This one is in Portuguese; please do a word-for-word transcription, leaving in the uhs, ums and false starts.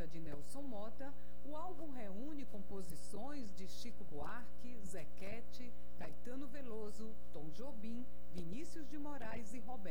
autoria de Nelson Mota, o álbum reúne composições de Chico Buarque, Zequete, Caetano Veloso, Tom Jobim, Vinícius de Moraes e Roberto